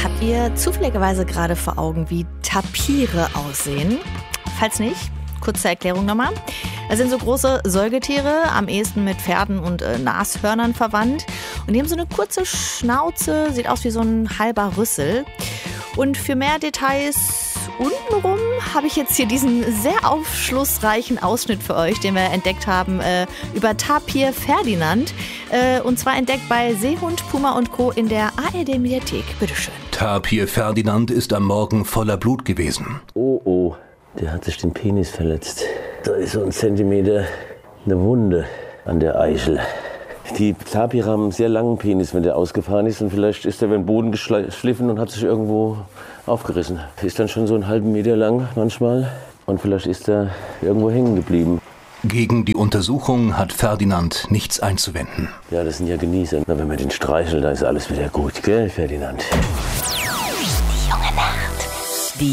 Habt ihr zufälligerweise gerade vor Augen, wie Tapire aussehen? Falls nicht, kurze Erklärung nochmal. Das sind so große Säugetiere, am ehesten mit Pferden und Nashörnern verwandt. Und die haben so eine kurze Schnauze, sieht aus wie so ein halber Rüssel. Und für mehr Details untenrum habe ich jetzt hier diesen sehr aufschlussreichen Ausschnitt für euch, den wir entdeckt haben über Tapir Ferdinand. Und zwar entdeckt bei Seehund, Puma und Co. in der ARD-Mediathek. Bitteschön. Tapir Ferdinand ist am Morgen voller Blut gewesen. Oh, der hat sich den Penis verletzt. Da ist so ein Zentimeter eine Wunde an der Eichel. Die Tapire haben einen sehr langen Penis, wenn der ausgefahren ist. Und vielleicht ist der über den Boden geschliffen und hat sich irgendwo aufgerissen. Ist dann schon so einen halben Meter lang manchmal. Und vielleicht ist er irgendwo hängen geblieben. Gegen die Untersuchung hat Ferdinand nichts einzuwenden. Ja, das sind ja Genießer. Na, wenn man den streichelt, da ist alles wieder gut, gell, Ferdinand?